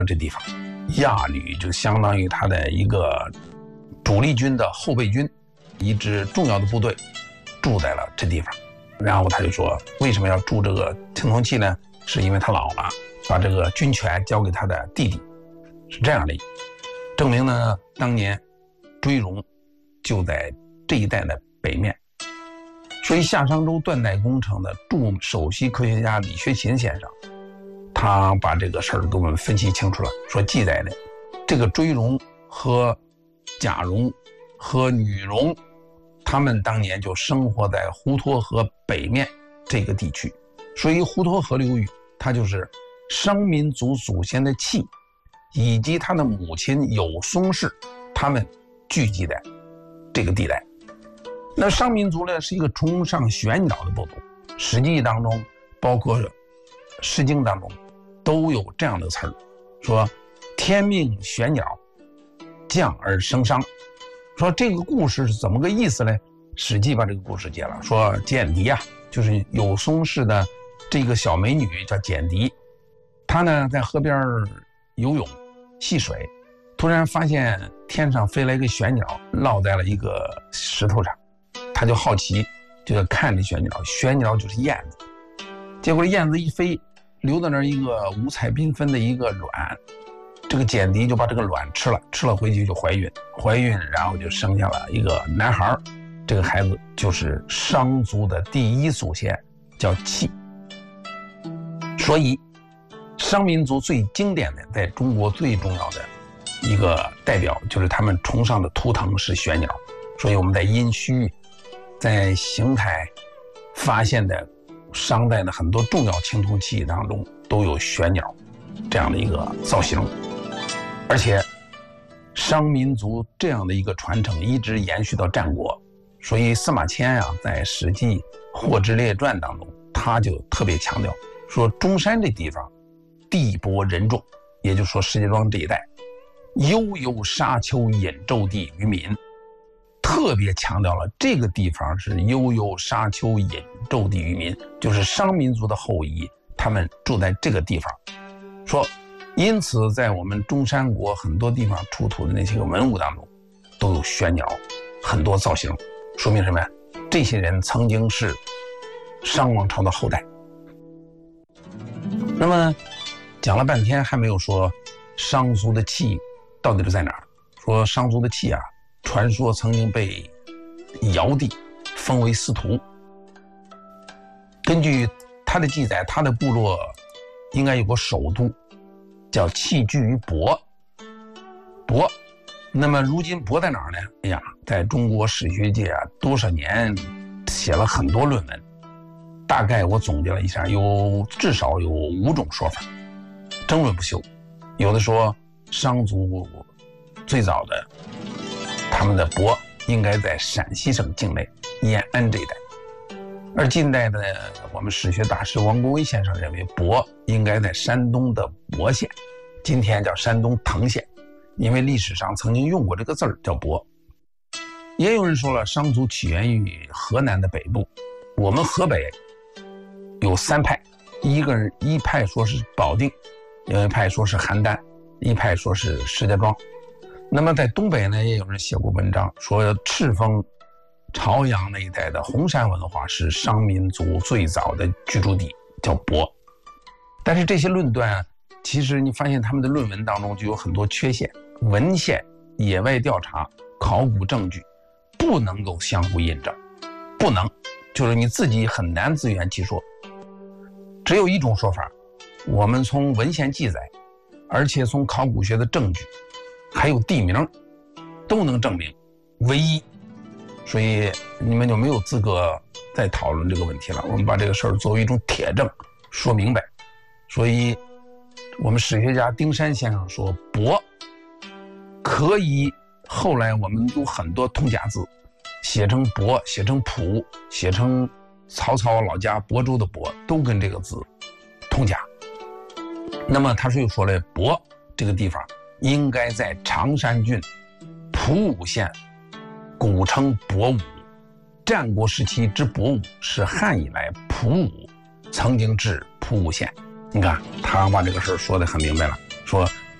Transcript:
这地方。亚旅就相当于他的一个主力军的后备军，一支重要的部队住在了这地方。然后他就说，为什么要筑这个青铜器呢？是因为他老了，把这个军权交给他的弟弟，是这样的。证明呢，当年追荣就在这一带的北面。所以夏商周断代工程的驻首席科学家李学勤先生，他把这个事儿给我们分析清楚了，说记载的这个追荣和贾蓉和女蓉，他们当年就生活在滹沱河北面这个地区，所以滹沱河流域它就是商民族祖先的契以及他的母亲有松氏他们聚集在这个地带。那商民族呢是一个崇尚玄鸟的部族，史记当中包括诗经当中都有这样的词儿，说天命玄鸟，降而生商。说这个故事是怎么个意思呢？史记把这个故事解了，说简狄啊，就是有松氏的这个小美女叫简狄，她呢在河边游泳戏水，突然发现天上飞来一个玄鸟，落在了一个石头上，她就好奇，就要看这玄鸟，玄鸟就是燕子。结果燕子一飞，留在那儿一个五彩缤纷的一个卵，这个简狄就把这个卵吃了回去就怀孕，然后就生下了一个男孩，这个孩子就是商族的第一祖先，叫契。所以商民族最经典的，在中国最重要的一个代表就是他们崇尚的图腾是玄鸟，所以我们在殷墟、在邢台发现的商代的很多重要青铜器当中都有玄鸟这样的一个造型。而且商民族这样的一个传承一直延续到战国，所以司马迁啊在《史记·霍之列传》当中，他就特别强调说，中山这地方地薄人众，也就是说石家庄这一带悠悠沙丘引骤地于民，特别强调了这个地方是悠悠沙丘引骤地于民，就是商民族的后裔，他们住在这个地方。说因此在我们中山国很多地方出土的那些个文物当中都有玄鸟，很多造型，说明什么呀？这些人曾经是商王朝的后代。那么讲了半天还没有说商族的契到底是在哪儿。说商族的契啊，传说曾经被尧帝封为司徒。根据他的记载，他的部落应该有个首都叫契居于亳。那么如今亳在哪儿呢？哎呀，在中国史学界啊，多少年写了很多论文，大概我总结了一下，至少有5种说法，争论不休。有的说商族最早的他们的亳应该在陕西省境内延安这一带，而近代的我们史学大师王国维先生认为亳应该在山东的亳县，今天叫山东滕县，因为历史上曾经用过这个字儿叫亳。也有人说了，商族起源于河南的北部，我们河北有3派，一派说是保定，有一派说是邯郸，一派说是石家庄。那么在东北呢，也有人写过文章说赤峰、朝阳那一带的红山文化是商民族最早的居住地，叫亳。但是这些论断其实你发现他们的论文当中就有很多缺陷，文献、野外调查、考古证据不能够相互印证，不能，就是你自己很难自圆其说。只有一种说法，我们从文献记载，而且从考古学的证据还有地名都能证明唯一，所以你们就没有资格再讨论这个问题了。我们把这个事儿作为一种铁证说明白。所以我们史学家丁山先生说，亳可以，后来我们有很多通假字写成亳，写成蒲，写成曹操老家亳州的亳，都跟这个字通假。那么他又说了，亳这个地方应该在常山郡蒲武县，古称亳武。战国时期之亳武是汉以来蒲武曾经治蒲武县。你看他把这个事儿说得很明白了，说